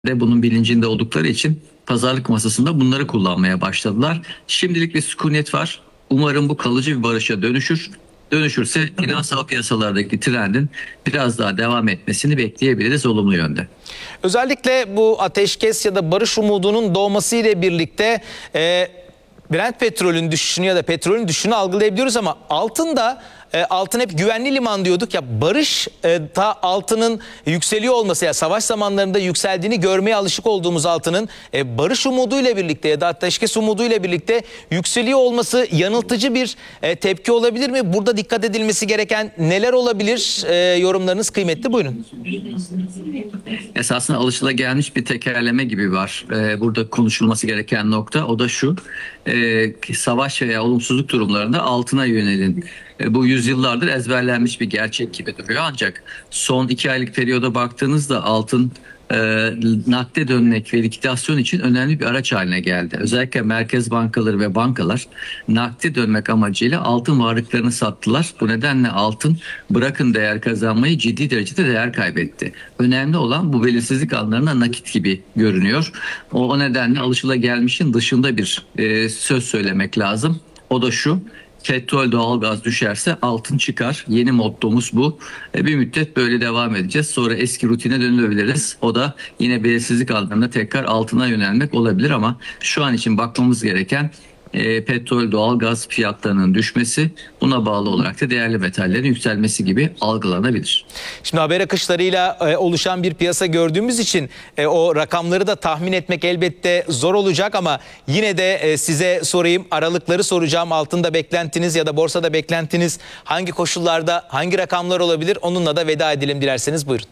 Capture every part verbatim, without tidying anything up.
de bunun bilincinde oldukları için pazarlık masasında bunları kullanmaya başladılar. Şimdilik bir sükunet var. Umarım bu kalıcı bir barışa dönüşür. Dönüşürse finansal piyasalardaki trendin biraz daha devam etmesini bekleyebiliriz olumlu yönde. Özellikle bu ateşkes ya da barış umudunun doğması ile birlikte e, Brent petrolün düşüşünü ya da petrolün düşüşünü algılayabiliyoruz ama altında e, altın hep güvenli liman diyorduk ya, barış e, ta altının yükseliyor olması ya savaş zamanlarında yükseldiğini görmeye alışık olduğumuz altının e, barış umuduyla birlikte ya da ateşkes umuduyla birlikte yükseliyor olması yanıltıcı bir e, tepki olabilir mi? Burada dikkat edilmesi gereken neler olabilir? E, yorumlarınız kıymetli, buyurun. Esasında alışılagelmiş bir tekerleme gibi var. Ee, burada konuşulması gereken nokta o da şu. Ee, savaş veya olumsuzluk durumlarında altına yönelin. Ee, bu yüzyıllardır ezberlenmiş bir gerçek gibi duruyor. Ancak son iki aylık periyoda baktığınızda altın e, nakde dönmek ve likidasyon için önemli bir araç haline geldi. Özellikle merkez bankaları ve bankalar nakde dönmek amacıyla altın varlıklarını sattılar. Bu nedenle altın bırakın değer kazanmayı ciddi derecede değer kaybetti. Önemli olan bu belirsizlik anlarında nakit gibi görünüyor. O, o nedenle alışılagelmişin dışında bir e, söz söylemek lazım. O da şu: petrol, doğalgaz düşerse altın çıkar. Yeni mottomuz bu. E, bir müddet böyle devam edeceğiz. Sonra eski rutine dönebiliriz. O da yine belirsizlik anlarında tekrar altına yönelmek olabilir ama şu an için bakmamız gereken e, petrol, doğalgaz fiyatlarının düşmesi, buna bağlı olarak da değerli metallerin yükselmesi gibi algılanabilir. Şimdi haber akışlarıyla e, oluşan bir piyasa gördüğümüz için e, o rakamları da tahmin etmek elbette zor olacak ama yine de e, size sorayım, aralıkları soracağım. Altında beklentiniz ya da borsada beklentiniz hangi koşullarda, hangi rakamlar olabilir? Onunla da veda edelim dilerseniz, buyurun.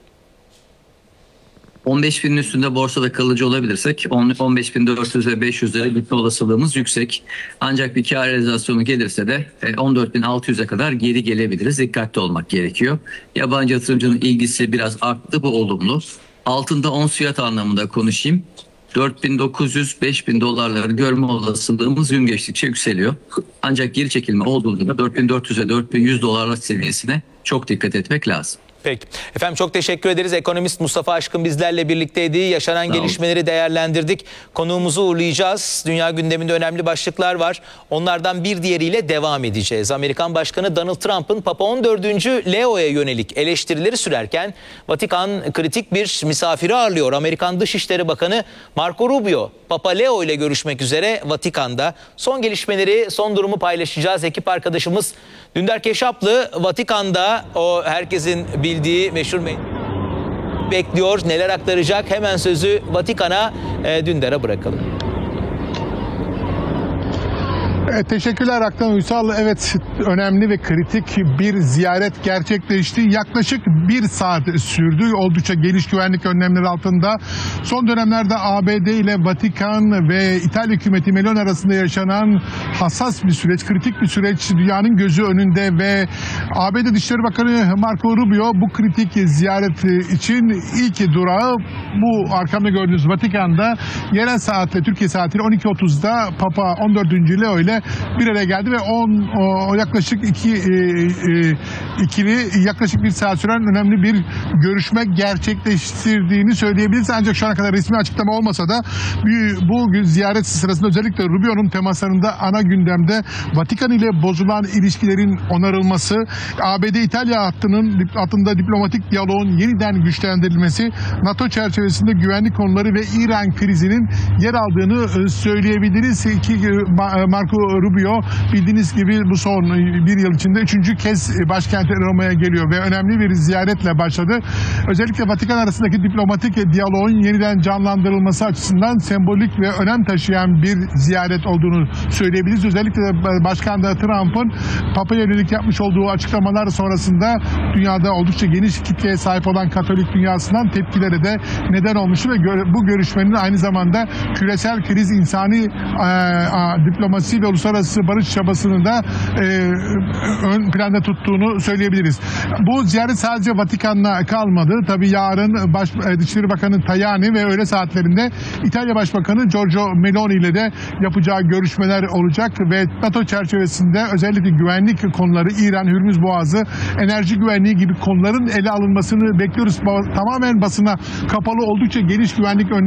on beş binin üstünde borsada kalıcı olabilirsek on beş bin dört yüz ve beş yüzlere gitme olasılığımız yüksek. Ancak bir kar realizasyonu gelirse de on dört bin altı yüze kadar geri gelebiliriz. Dikkatli olmak gerekiyor. Yabancı yatırımcının ilgisi biraz arttı, bu olumlu. Altında ons fiyat anlamında konuşayım. dört bin dokuz yüz beş bin dolarları görme olasılığımız gün geçtikçe yükseliyor. Ancak geri çekilme olduğunda da dört bin dört yüz ve dört bin yüz dolarlar seviyesine çok dikkat etmek lazım. Peki. Efendim çok teşekkür ederiz. Ekonomist Mustafa Aşkın bizlerle birlikteydi. Yaşanan Sağ gelişmeleri olun. değerlendirdik. Konuğumuzu uğurlayacağız. Dünya gündeminde önemli başlıklar var. Onlardan bir diğeriyle devam edeceğiz. Amerikan Başkanı Donald Trump'ın Papa on dördüncü Leo'ya yönelik eleştirileri sürerken Vatikan kritik bir misafiri ağırlıyor. Amerikan Dışişleri Bakanı Marco Rubio, Papa Leo ile görüşmek üzere Vatikan'da. Son gelişmeleri, son durumu paylaşacağız. Ekip arkadaşımız Dündar Keşaplı Vatikan'da, o herkesin bildiği meşhur bekliyor. Neler aktaracak? Hemen sözü Vatikan'a, e, Dündar'a bırakalım. Evet, teşekkürler Aktan Uysal. Evet, önemli ve kritik bir ziyaret gerçekleşti. Yaklaşık bir saat sürdü. Oldukça geniş güvenlik önlemleri altında. Son dönemlerde A B D ile Vatikan ve İtalya hükümeti Meloni arasında yaşanan hassas bir süreç, kritik bir süreç dünyanın gözü önünde ve A B D Dışişleri Bakanı Marco Rubio bu kritik ziyaret için ilk durağı bu arkamda gördüğünüz Vatikan'da yerel saatle, Türkiye saatiyle on iki otuzda Papa on dördüncü Leo ile bir araya geldi ve on o, yaklaşık iki e, e, ikili yaklaşık bir saat süren önemli bir görüşme gerçekleştirdiğini söyleyebiliriz. Ancak şu ana kadar resmi açıklama olmasa da bu ziyaret sırasında özellikle Rubio'nun temaslarında ana gündemde Vatikan ile bozulan ilişkilerin onarılması, A B D-İtalya hattının hattında diplomatik diyaloğun yeniden güçlendirilmesi, NATO çerçevesinde güvenlik konuları ve İran krizinin yer aldığını söyleyebiliriz ki Marco Rubio bildiğiniz gibi bu son bir yıl içinde üçüncü kez başkent Roma'ya geliyor ve önemli bir ziyaretle başladı. Özellikle Vatikan arasındaki diplomatik diyaloğun yeniden canlandırılması açısından sembolik ve önem taşıyan bir ziyaret olduğunu söyleyebiliriz. Özellikle Başkan da Trump'ın Papa'ya yönelik yapmış olduğu açıklamalar sonrasında dünyada oldukça geniş kitleye sahip olan Katolik dünyasından tepkilere de neden olmuştu ve bu görüşmenin aynı zamanda küresel kriz, insani e, a, diplomasi ve uluslararası barış çabasını da e, ön planda tuttuğunu söyleyebiliriz. Bu ziyaret sadece Vatikan'la kalmadı. Tabii yarın Baş, Dışişleri Bakanı Tajani ve öğle saatlerinde İtalya Başbakanı Giorgia Meloni ile de yapacağı görüşmeler olacak ve NATO çerçevesinde özellikle güvenlik konuları, İran, Hürmüz Boğazı, enerji güvenliği gibi konuların ele alınmasını bekliyoruz. Tamamen basına kapalı, oldukça geniş güvenlik önlemleri